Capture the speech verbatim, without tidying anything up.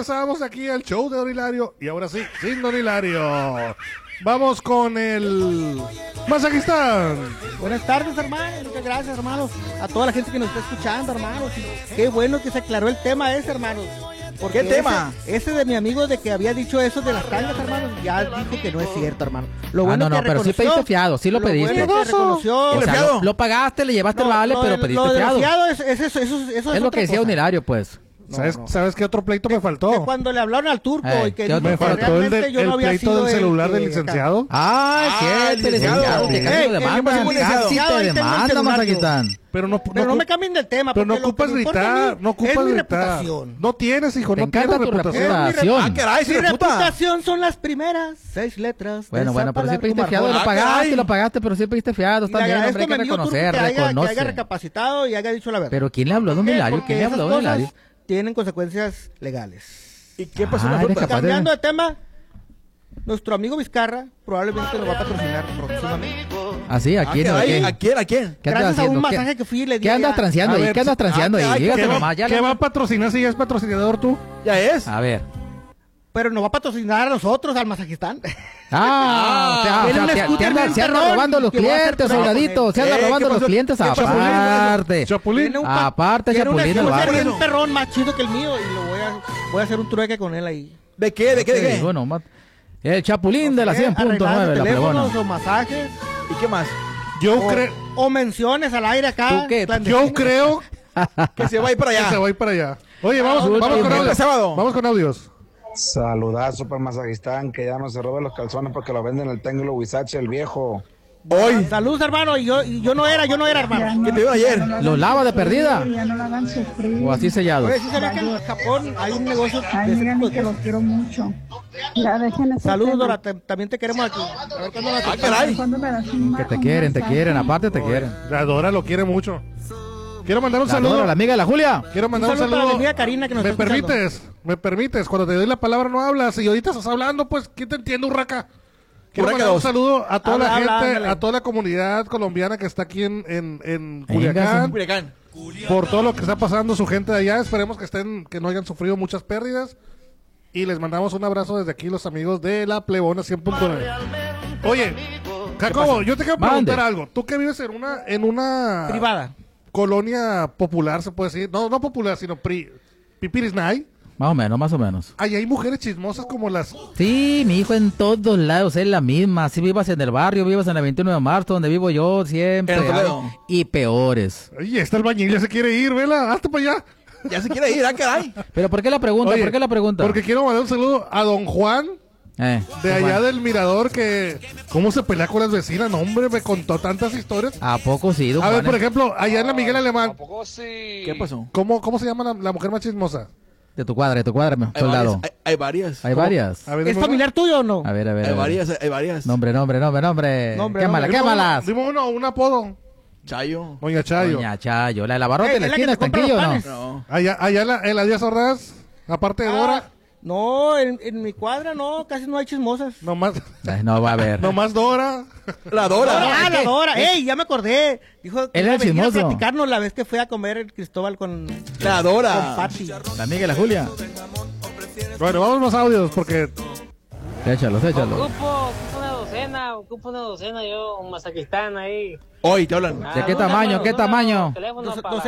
regresamos aquí al show de Don Hilario. Y ahora sí, sin Don Hilario. Vamos con el Mazajistán. Buenas tardes, hermanos. Muchas gracias, hermanos. A toda la gente que nos está escuchando, hermanos. Qué bueno que se aclaró el tema ese, hermanos. ¿Qué ese, tema? Ese de mi amigo de que había dicho eso de las tangas, hermanos, ya dijo que no es cierto, hermano. Lo ah, bueno no, no, que pero sí pediste fiado, sí lo, lo pediste. Bueno que reconoció, o sea, lo, lo pagaste, le llevaste no, el vale, lo, pero lo, pediste lo de fiado. fiado es, es, eso, eso, eso es, es lo que decía un Hilario, pues. No, ¿Sabes, no. ¿Sabes qué otro pleito me faltó? Que cuando le hablaron al turco eh, y que dijo me faltó el, de, el no pleito del celular del licenciado. Ah, ¿qué? El licenciado. Que casi lo demandan. Casi te demandan, Mazajistán. Pero no, pero no, no me cambien del tema. Pero no ocupas gritar, no ocupas gritar. No tienes, hijo, no tienes reputación. Ah, caray, mi reputación son las primeras seis letras. Bueno, bueno, pero sí pediste fiado, lo pagaste, lo pagaste, pero sí pediste fiado. Está bien, hombre, hay que reconocer, reconoce. Que haya recapacitado y haya dicho la verdad. Pero ¿quién le habló a Don Hilario? ¿Quién le habló a Don Hilario? Tienen consecuencias legales. ¿Y qué pasó? Ah, en la Cambiando de... de tema, nuestro amigo Vizcarra probablemente nos va a patrocinar próximamente. ¿Ah, sí? ¿A quién? ¿A quién? ¿A quién? ¿A quién? ¿Qué Gracias a un masaje ¿Qué? que fui le di. ¿Qué andas transeando ahí? ¿Qué andas transeando ahí? Dígate nomás. ¿Qué va a patrocinar si ya es patrocinador tú? Ya es. A ver. Pero nos va a patrocinar a nosotros, al Mazajistán. Ah, o sea, se anda, se anda robando los clientes, soldadito. Se anda robando los clientes aparte. Chapulín. Aparte, Chapulín. Tiene un perrón más chido que el mío y lo voy a, voy a hacer un trueque con él ahí. ¿De qué? ¿De qué? ¿De qué? Bueno, el Chapulín de la cien punto nueve, la plebona. O masajes. ¿Y qué más? Yo creo. O menciones al aire acá. ¿Tú qué? Yo creo que se va a ir para allá. Que se va a ir para allá. Oye, vamos, vamos con audios. Vamos con audios. Saludazo para Mazajistán, que ya no se roben los calzones porque lo venden el Tenglo Huizache, el viejo. Hoy. Saludos, hermano. Y yo, y yo no era, yo no era, hermano. ¿Qué te dio ayer? ¿Lo lava de perdida? Ya no la hagan sufrir. O así sellado. Oye, sí sabía que en Japón hay un negocio. Ay, díganme que los quiero mucho. Ya dejen Saludos, Dora. Te, también te queremos aquí. A ver cuándo ah, caray. Que te quieren, te quieren. Aparte te quieren. La Dora lo quiere mucho. Quiero mandar un la saludo a la amiga de la Julia. Quiero mandar un saludo. Un saludo a la amiga Karina que nos ¿Me está permites? escuchando. ¿Me permites? Cuando te doy la palabra no hablas y ahorita estás hablando, pues ¿quién te entiende, Urraca? Quiero mandar un saludo a toda habla, la habla, gente, ándale. a toda la comunidad colombiana que está aquí en, en, en Culiacán. Culiacán. Por todo lo que está pasando su gente de allá. Esperemos que estén, que no hayan sufrido muchas pérdidas. Y les mandamos un abrazo desde aquí los amigos de la Plebona cien punto nueve. Oye, Jacobo, yo te quiero preguntar Mande. algo. Tú que vives en una, en una Privada. colonia popular, se puede decir. No, no popular, sino pri, Pipirisnay. Más o menos, más o menos. Ahí hay mujeres chismosas como las... Sí, mi hijo, en todos lados es la misma. Si vivas en el barrio, vivas en el veintiuno de marzo, donde vivo yo, siempre. hay, y peores. Oye, está el bañil, ya se quiere ir, vela, hazte para allá. Ya se quiere ir, ah, caray. ¿Pero por qué la pregunta? Oye, ¿Por qué la pregunta? Porque quiero mandar un saludo a don Juan, eh, de don allá Juan. del Mirador, que... ¿Cómo se pelea con las vecinas? No, hombre, me contó tantas historias. ¿A poco sí, don A ver, Juan, por eh? ejemplo, allá en la Miguel Alemán, ¿A poco sí? ¿Qué pasó? ¿cómo, cómo se llama la, la mujer más chismosa? De tu cuadra, de tu cuadra, Hay soldado. varias. Hay, hay varias. Hay varias. A ver, ¿Es dime familiar tuyo o no? A ver, a ver. Hay a ver. varias, hay varias. Nombre, nombre, nombre, nombre. Nombre, Quémala, nombre. quémalas. Dime uno, un apodo. Chayo. Doña Chayo. Doña Chayo, la de la barrota Ey, en la es la que esquina, te compra ¿tranquillo o los no? panes. No. Allá, allá en la, en la Díaz Ordaz, aparte de Dora, Ah, no, en, en mi cuadra no, casi no hay chismosas. nomás, Ay, no va a haber. nomás Dora. La Dora. Ah, la Dora. Ey, ya me acordé. Dijo que Él iba es a venir a chismoso. platicarnos la vez que fue a comer el Cristóbal con, La con Dora. Pati. La amiga de la Julia. Bueno, vamos a los audios porque... Échalos, échalos. Ocupo, ocupo una docena, ocupo una docena yo, un Mazajistán ahí. Hoy te hablan. ¿De qué tamaño? ¿Qué tamaño? Teléfono Dos- para- dos